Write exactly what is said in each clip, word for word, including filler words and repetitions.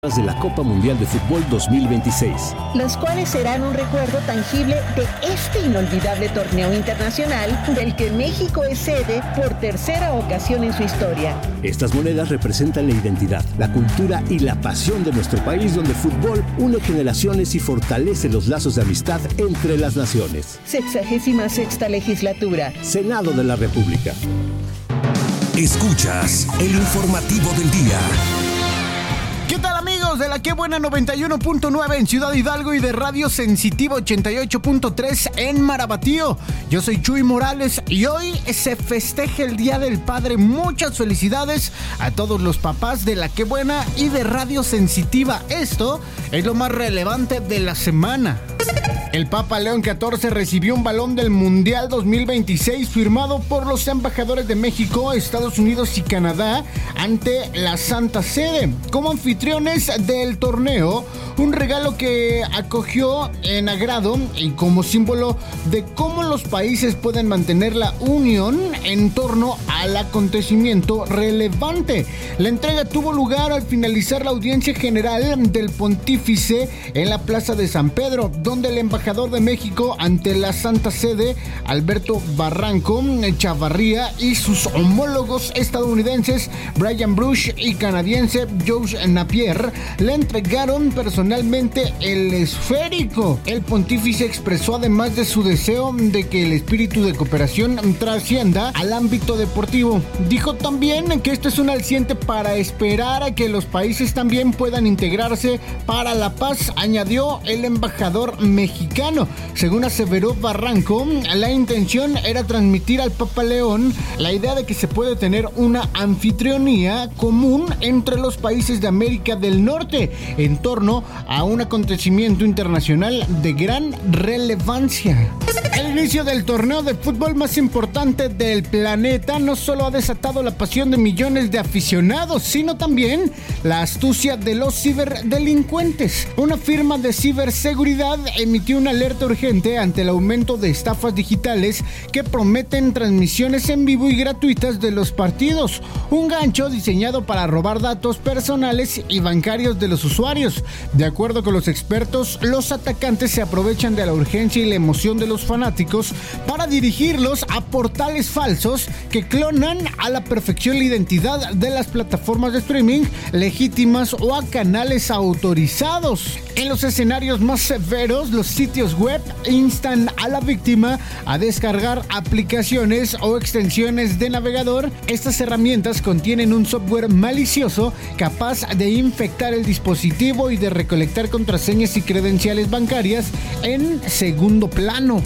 de la Copa Mundial de Fútbol dos mil veintiséis, los cuales serán un recuerdo tangible de este inolvidable torneo internacional del que México es sede por tercera ocasión en su historia. Estas monedas representan la identidad, la cultura y la pasión de nuestro país, donde el fútbol une generaciones y fortalece los lazos de amistad entre las naciones. Sexagésima sexta legislatura. Senado de la República. Escuchas el informativo del día. ¿Qué tal, amigos de la Qué Buena noventa y uno punto nueve en Ciudad Hidalgo y de Radio Sensitivo ochenta y ocho punto tres en Marabatío? Yo soy Chuy Morales y hoy se festeja el Día del Padre. Muchas felicidades a todos los papás de la Qué Buena y de Radio Sensitiva. Esto es lo más relevante de la semana. El Papa León catorce recibió un balón del Mundial dos mil veintiséis firmado por los embajadores de México, Estados Unidos y Canadá ante la Santa Sede. Como anfitriones del torneo, un regalo que acogió en agrado y como símbolo de cómo los países pueden mantener la unión en torno al acontecimiento relevante. La entrega tuvo lugar al finalizar la audiencia general del pontífice en la Plaza de San Pedro, donde el embajador de México ante la Santa Sede, Alberto Barranco Chavarría, y sus homólogos estadounidenses, Brian Bruce, y canadiense, Josh Napier, le entregaron personalmente el esférico. El pontífice expresó además de su deseo de que el espíritu de cooperación trascienda al ámbito deportivo. Dijo también que esto es un aliciente para esperar a que los países también puedan integrarse para la paz, añadió el embajador mexicano. Según aseveró Barranco, la intención era transmitir al Papa León la idea de que se puede tener una anfitrionía común entre los países de América del Norte en torno a un acontecimiento internacional de gran relevancia. El inicio del torneo de fútbol más importante del planeta no solo ha desatado la pasión de millones de aficionados, sino también la astucia de los ciberdelincuentes. Una firma de ciberseguridad emitió una alerta urgente ante el aumento de estafas digitales que prometen transmisiones en vivo y gratuitas de los partidos, un gancho diseñado para robar datos personales y bancarios de los usuarios. De acuerdo con los expertos, los atacantes se aprovechan de la urgencia y la emoción de los fanáticos para dirigirlos a portales falsos que clonan a la perfección la identidad de las plataformas de streaming legítimas o a canales autorizados. En los escenarios más severos, los sitios web instan a la víctima a descargar aplicaciones o extensiones de navegador. Estas herramientas contienen un software malicioso capaz de infectar el dispositivo y de recolectar contraseñas y credenciales bancarias en segundo plano.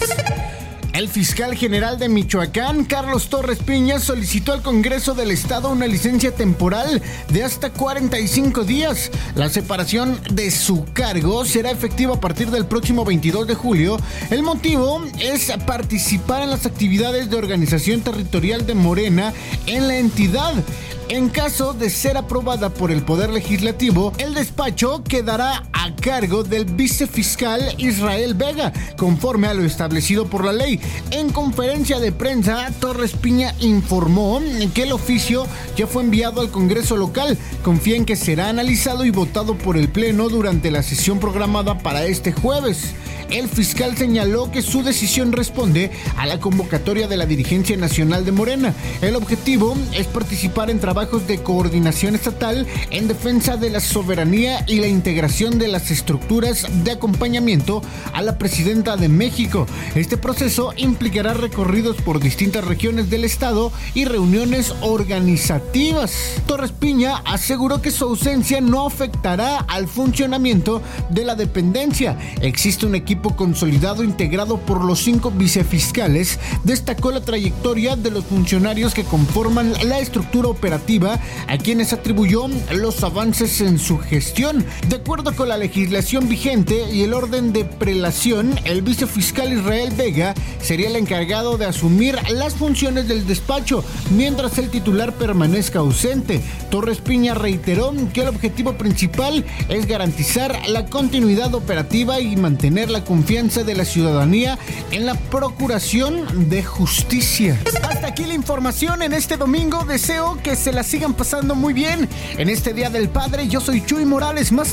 El fiscal general de Michoacán, Carlos Torres Piña, solicitó al Congreso del Estado una licencia temporal de hasta cuarenta y cinco días. La separación de su cargo será efectiva a partir del próximo veintidós de julio. El motivo es participar en las actividades de organización territorial de Morena en la entidad. En caso de ser aprobada por el Poder Legislativo, el despacho quedará a cargo del vicefiscal Israel Vega, conforme a lo establecido por la ley. En conferencia de prensa, Torres Piña informó que el oficio ya fue enviado al Congreso local. Confía en que será analizado y votado por el Pleno durante la sesión programada para este jueves. El fiscal señaló que su decisión responde a la convocatoria de la dirigencia nacional de Morena. El objetivo es participar en trabajos de coordinación estatal en defensa de la soberanía y la integración de las estructuras de acompañamiento a la presidenta de México. Este proceso implicará recorridos por distintas regiones del estado y reuniones organizativas. Torres Piña aseguró que su ausencia no afectará al funcionamiento de la dependencia. Existe un equipo consolidado integrado por los cinco vicefiscales. Destacó la trayectoria de los funcionarios que conforman la estructura operativa, a quienes atribuyó los avances en su gestión. De acuerdo con la legislación vigente y el orden de prelación, el vicefiscal Israel Vega sería el encargado de asumir las funciones del despacho, mientras el titular permanezca ausente. Torres Piña reiteró que el objetivo principal es garantizar la continuidad operativa y mantener la confianza de la ciudadanía en la procuración de justicia. Hasta aquí la información en este domingo. Deseo que se la sigan pasando muy bien en este Día del Padre. Yo soy Chuy Morales. Más